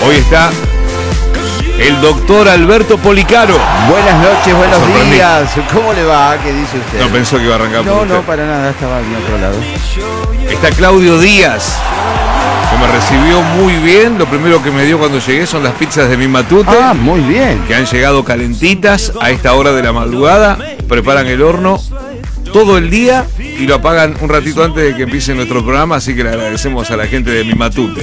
Hoy está el doctor Alberto Policaro. Buenas noches, buenos días. ¿Cómo le va? ¿Qué dice usted? No pensó que iba a arrancar por usted. No, para nada, estaba en otro lado. Está Claudio Díaz, que me recibió muy bien. Lo primero que me dio cuando llegué son las pizzas de mi matute. Ah, muy bien. Que han llegado calentitas a esta hora de la madrugada. Preparan el horno todo el día y lo apagan un ratito antes de que empiece nuestro programa, así que le agradecemos a la gente de mi matute.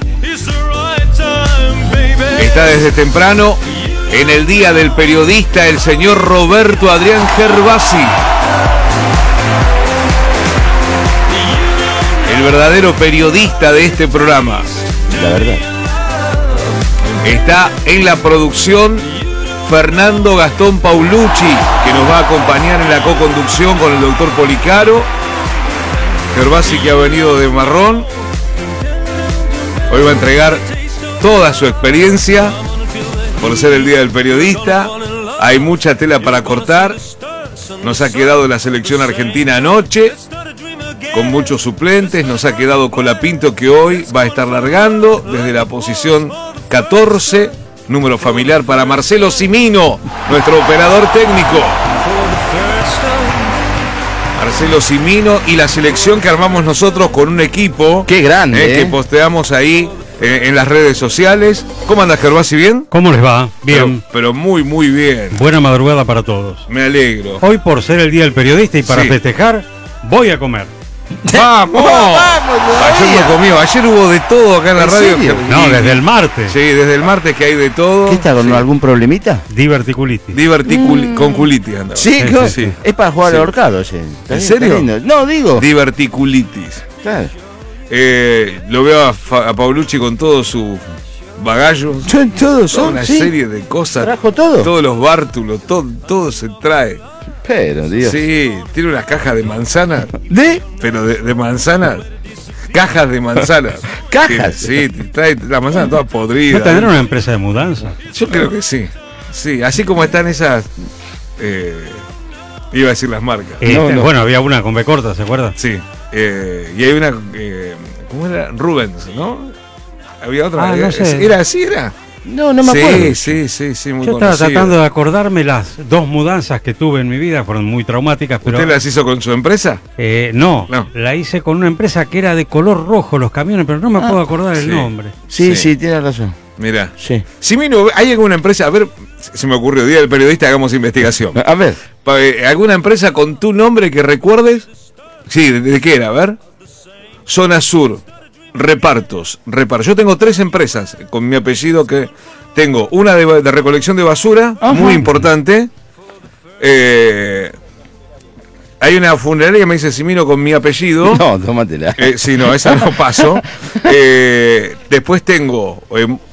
Está desde temprano en el Día del Periodista el señor Roberto Adrián Gervasi, el verdadero periodista de este programa. La verdad. Está en la producción Fernando Gastón Paulucci, que nos va a acompañar en la co-conducción con el doctor Policaro. Gervasi, que ha venido de marrón, hoy va a entregar toda su experiencia por ser el Día del Periodista. Hay mucha tela para cortar. Nos ha quedado la selección argentina anoche con muchos suplentes. Nos ha quedado Colapinto, que hoy va a estar largando desde la posición 14, número familiar para Marcelo Cimino, nuestro operador técnico. Marcelo Cimino y la selección que armamos nosotros con un equipo. ¡Qué grande! Que posteamos ahí en las redes sociales. ¿Cómo andas, Gervasi? ¿Bien? ¿Cómo les va? Bien. Pero muy, muy bien. Buena madrugada para todos. Me alegro. Hoy, por ser el Día del Periodista y para festejar, voy a comer. ¡Vamos! Ayer no comió. Ayer hubo de todo acá en la radio. No, desde el martes. Sí, desde el martes que hay de todo. ¿Qué está con algún problemita? Diverticulitis. Con culitis andaba. Sí, sí. Es para jugar al ahorcado, sí. ¿En serio? No, digo. Diverticulitis. Claro. Lo veo a Paulucci con todo su bagallo. Todos son, una sí. serie de cosas. ¿Trajo todo? Todos los bártulos, todo se trae. Pero, Dios. Sí, tiene unas cajas de manzana. ¿De? Pero de manzana. Cajas de manzana. ¿Cajas? Sí, trae la manzana toda podrida. ¿No tendrán una empresa de mudanza? Yo creo que sí. Sí, así como están esas. Iba a decir las marcas. No. Bueno, había una con B corta, ¿se acuerda? Sí. Y hay una. ¿Cómo era? Rubens, ¿no? Había otra. No sé. ¿Era así? ¿Era? No me acuerdo. Sí, muy Yo estaba tratando de acordarme las dos mudanzas que tuve en mi vida, fueron muy traumáticas, pero... ¿Usted las hizo con su empresa? No, la hice con una empresa que era de color rojo los camiones, pero no me puedo acordar el nombre. Sí, tiene razón. Mirá. Sí. Simino, ¿hay alguna empresa? A ver, se me ocurrió, Día del Periodista, hagamos investigación. A ver. ¿Alguna empresa con tu nombre que recuerdes? Sí, ¿de qué era? A ver. Zona Sur. Repartos. Yo tengo 3 empresas con mi apellido, que tengo una de recolección de basura. Ajá. Muy importante. Hay una funeraria que me dice Simino con mi apellido. No, tómatela. Sí, no, esa no paso. Después tengo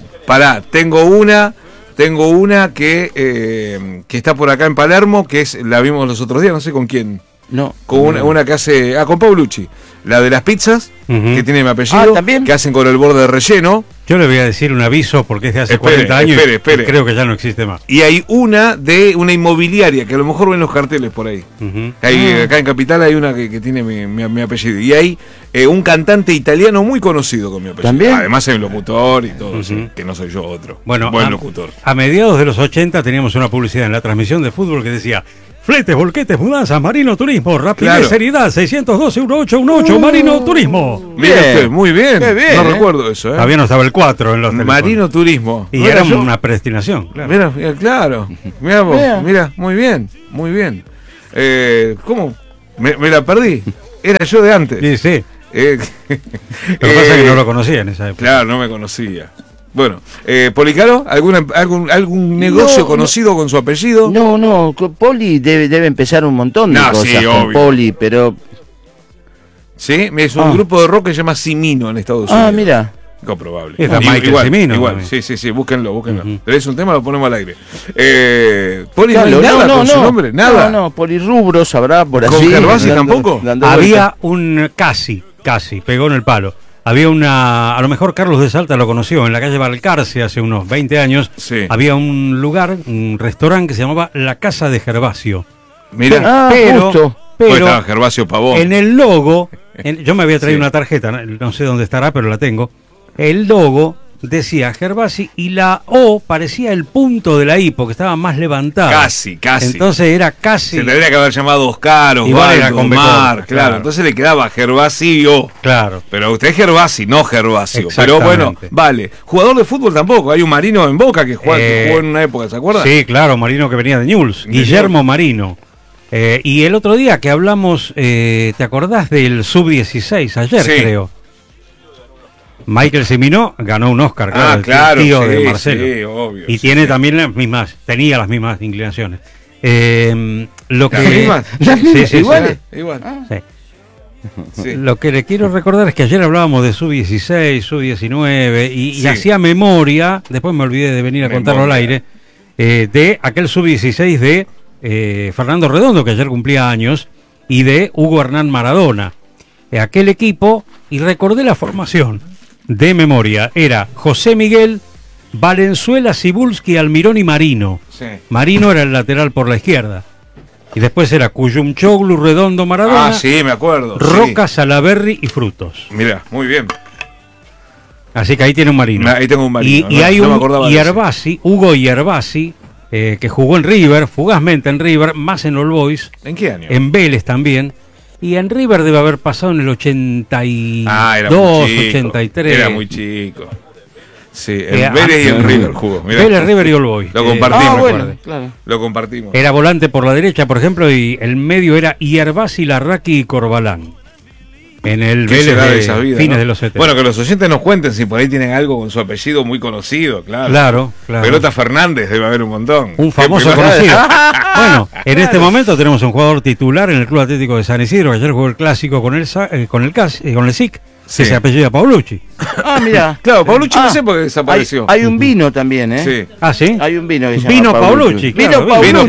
tengo una que está por acá en Palermo, que la vimos los otros días, no sé con quién. No. Con una que hace. Con Paulucci. La de las pizzas, que tiene mi apellido. ¿también? Que hacen con el borde de relleno. Yo le voy a decir un aviso porque es de hace 40 años. Espere. Y creo que ya no existe más. Y hay una de una inmobiliaria, que a lo mejor ven los carteles por ahí. Acá en Capital hay una que tiene mi apellido. Y hay un cantante italiano muy conocido con mi apellido. ¿También? Además hay un locutor y todo, sí, que no soy yo otro. Bueno, buen locutor. A mediados de los 80 teníamos una publicidad en la transmisión de fútbol que decía: fletes, volquetes, mudanzas, Marino Turismo, rapidez, seriedad, 612-1818, Marino Turismo. Mira usted, muy bien. Bien, no recuerdo eso, Todavía no estaba el 4 en los teléfonos. Marino Turismo. Y era una predestinación, claro. Mira, claro. Mira vos, mira, muy bien. ¿Cómo? Me la perdí. Era yo de antes. Sí. Lo que pasa es que no lo conocía en esa época. Claro, no me conocía. Bueno, Policaro, ¿algún negocio conocido con su apellido? No, Poli debe empezar un montón de cosas con obvio. Poli, pero... Sí, es un grupo de rock que se llama Cimino en Estados Unidos. Mira. Comprobable. Está Michael Cimino. Igual. Sí, búsquenlo. ¿Tenés un tema? Lo ponemos al aire. Poli, claro, no hay nada con su nombre, nada. No, Polirrubros habrá por así. ¿Con Gervasi tampoco? Había un casi, pegó en el palo. Había a lo mejor Carlos de Salta lo conoció, en la calle Balcarce hace unos 20 años, había un lugar, un restaurante que se llamaba La Casa de Gervasio. Mirá, pero estaba Gervasio Pavón. En el logo, yo me había traído una tarjeta, no sé dónde estará, pero la tengo. El logo decía Gervasi y la O parecía el punto de la I porque estaba más levantada. Casi. Entonces era casi. Se tendría que haber llamado Oscar, Osvaldo, Omar, claro. Entonces le quedaba Gervasi y O. Claro. Pero usted es Gervasi, no Gervasio. Pero bueno, vale. Jugador de fútbol tampoco. Hay un Marino en Boca que jugó en una época, ¿se acuerda? Sí, claro, Marino que venía de Newell's. Guillermo Marino. Y el otro día que hablamos, ¿te acordás del Sub-16? Ayer, sí, creo. Michael Cimino ganó un Oscar, claro, el tío de Marcelo. Sí, obvio. Y tiene también tenía las mismas inclinaciones. Lo que, ¿Las mismas? Sí, igual. Sí. Lo que le quiero recordar es que ayer hablábamos de Sub-16, Sub-19 y hacía memoria, después me olvidé de venir a contarlo al aire, de aquel Sub-16 de Fernando Redondo, que ayer cumplía años, y de Hugo Hernán Maradona. Aquel equipo, y recordé la formación de memoria, era José Miguel, Valenzuela, Cibulski, Almirón y Marino. Sí. Marino era el lateral por la izquierda. Y después era Cuyumchoglu, Redondo, Maradona. Sí, me acuerdo. Roca, Salaberry y Frutos. Mira, muy bien. Así que ahí tiene un Marino. Ahí tengo un Marino. Y hay un Yerbasi, Hugo Yerbasi, que jugó en River, fugazmente en River, más en All Boys. ¿En qué año? En Vélez también. Y en River debe haber pasado en el 82, era muy chico, 83. Era muy chico. Sí, en Vélez y en River jugó. Mirá. Vélez, River y All Boys. Lo compartimos. Bueno, claro. Lo compartimos. Era volante por la derecha, por ejemplo, y el medio era Yerbasi, Larraqui y Corbalán. En el Vélez de esa vida, fines de los 70. Bueno, que los oyentes nos cuenten si por ahí tienen algo con su apellido muy conocido, claro. Claro. Pelota Fernández debe haber un montón. Un famoso conocido. Bueno, en este momento tenemos un jugador titular en el Club Atlético de San Isidro, que ayer jugó el clásico con el SIC, que se apellida Paulucci. Mira. Claro, Paulucci no sé por qué desapareció. Hay un vino también, ¿eh? Sí. ¿Sí? Hay un vino que se llama Paulucci. Claro,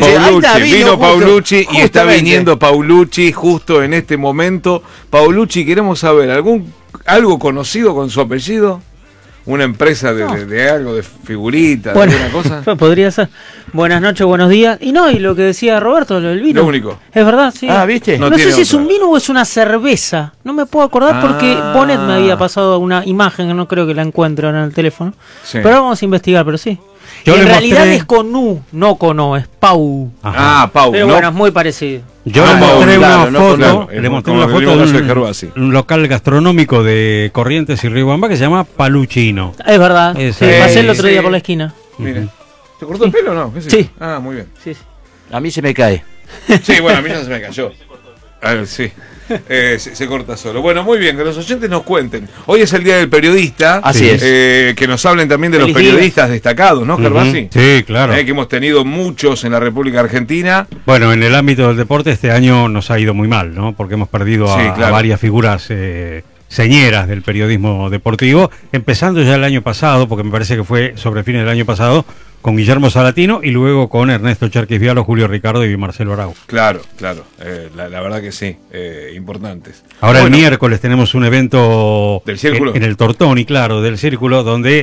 Vino Paulucci y está viniendo Paulucci justo en este momento. Paulucci, queremos saber, algo conocido con su apellido? ¿Una empresa de algo, de figurita, de alguna cosa? Podría ser. Buenas noches, buenos días. Y lo que decía Roberto, lo del vino. Lo único. Es verdad, sí. ¿Viste? No sé si es un vino o es una cerveza. No me puedo acordar porque Bonet me había pasado una imagen que no creo que la encuentre ahora en el teléfono. Sí. Pero vamos a investigar, pero sí. En realidad es con U, no con O, es Pau. Pau. Pero bueno, es muy parecido. Yo le mostré una foto de un local gastronómico de Corrientes y Riobamba que se llama Paluchino. Es verdad. Pasé el otro día por la esquina. Mire. ¿Te cortó el pelo o no? Sí. Muy bien. Sí. A mí se me cae. Sí, bueno, a mí ya se me cayó. A ver, sí. Se corta solo. Bueno, muy bien, que los oyentes nos cuenten. Hoy es el Día del Periodista. Así es. Que nos hablen también de los periodistas destacados, ¿no, Gervasi? Sí, claro. Que hemos tenido muchos en la República Argentina. Bueno, en el ámbito del deporte este año nos ha ido muy mal, ¿no? Porque hemos perdido a varias figuras señeras del periodismo deportivo, empezando ya el año pasado, porque me parece que fue sobre fines del año pasado, con Guillermo Salatino y luego con Ernesto Cherkis Vialo, Julio Ricardo y Marcelo Arau. Claro. La verdad que sí, importantes. Ahora el miércoles tenemos un evento del Círculo. En el Tortoni, claro, del Círculo, donde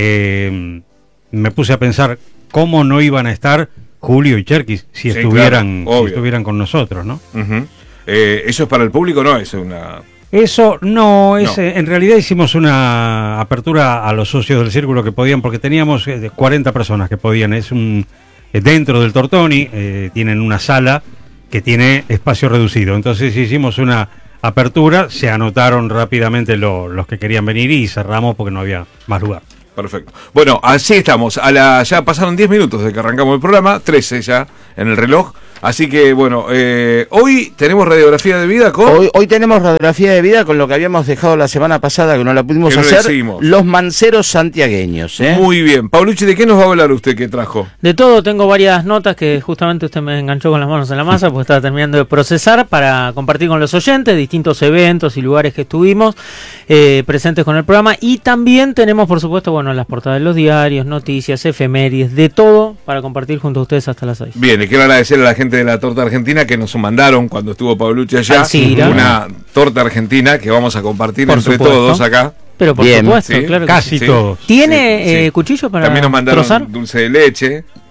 me puse a pensar cómo no iban a estar Julio y Cherkis si estuvieran con nosotros, ¿no? ¿Eso es para el público? No, es una... Eso no es, en realidad hicimos una apertura a los socios del Círculo que podían, porque teníamos 40 personas que podían, dentro del Tortoni, tienen una sala que tiene espacio reducido, entonces hicimos una apertura, se anotaron rápidamente los que querían venir y cerramos porque no había más lugar. Perfecto. Bueno, así estamos, ya pasaron 10 minutos de que arrancamos el programa, 13 ya en el reloj. Así que, bueno, hoy tenemos radiografía de vida con... Hoy tenemos radiografía de vida con lo que habíamos dejado la semana pasada, que no la pudimos hacer, los manceros santiagueños. Muy bien. Paulucci, ¿de qué nos va a hablar usted que trajo? De todo, tengo varias notas que justamente usted me enganchó con las manos en la masa, porque estaba terminando de procesar para compartir con los oyentes distintos eventos y lugares que estuvimos presentes con el programa. Y también tenemos, por supuesto, las portadas de los diarios, noticias, efemérides, de todo para compartir junto a ustedes hasta las 6. Bien, y quiero agradecer a la gente de la torta argentina que nos mandaron cuando estuvo Paulucci allá una torta argentina que vamos a compartir entre todos acá. Pero por supuesto, claro que casi todos. ¿Tiene cuchillo para también nos mandaron trozar? dulce de leche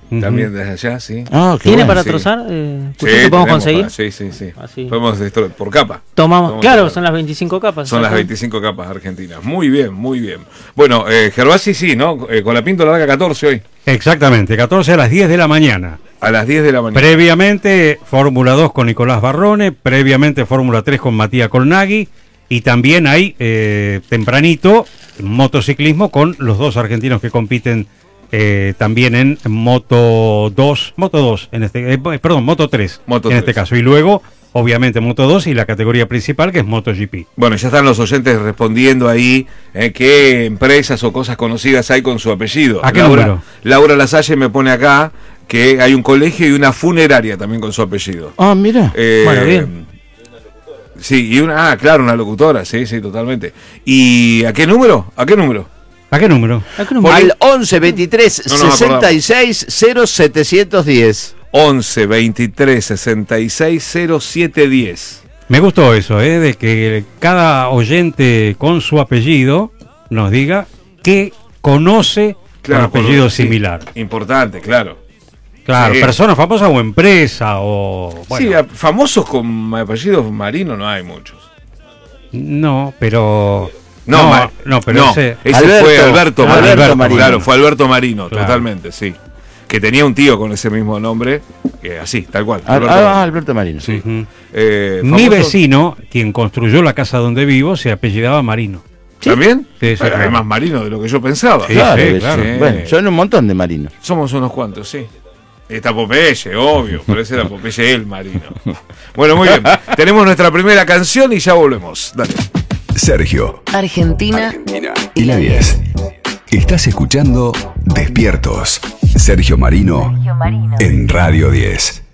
También desde allá, sí. ¿Tiene para trozar? ¿Qué podemos conseguir? Sí. Así. Podemos por capa. Tomamos son las 25 capas. Son las 25 capas argentinas. Muy bien. Bueno, Gervasi sí, ¿no? Con la Pinto larga 14 hoy. Exactamente, 14 a las 10 de la mañana. A las 10 de la mañana. Previamente Fórmula 2 con Nicolás Barrone, previamente Fórmula 3 con Matías Colnaghi, y también hay tempranito motociclismo con los dos argentinos que compiten también en Moto 2 en este Moto 3 en este caso, y luego obviamente Moto 2 y la categoría principal que es MotoGP. Bueno, ya están los oyentes respondiendo ahí qué empresas o cosas conocidas hay con su apellido. ¿A qué número? Laura Lasalle me pone acá que hay un colegio y una funeraria también con su apellido. Mira. Bueno, bien. Sí, y una locutora, sí, totalmente. ¿Y a qué número? Al 11 23 66 0710. 11 23 66 0710. Me gustó eso, de que cada oyente con su apellido nos diga que conoce un apellido similar. Sí, importante, claro. Claro, sí. Persona famosa o empresa o... Bueno. Sí, famosos con apellidos marinos no hay muchos. No, pero... Ese fue Alberto Marino. Claro, fue Alberto Marino, claro. Totalmente, sí. Que tenía un tío con ese mismo nombre, así, tal cual. Alberto Marino. Sí. Mi vecino, quien construyó la casa donde vivo, se apellidaba Marino. ¿Sí? ¿También? Sí, hay más Marino de lo que yo pensaba. Sí, claro. Bueno, son un montón de marinos. Somos unos cuantos, sí. Está Popeye, obvio, pero ese era Popeye el Marino. Bueno, muy bien. Tenemos nuestra primera canción y ya volvemos. Dale. Sergio, Argentina y la 10. Estás escuchando Despiertos. Sergio Marino en Radio 10.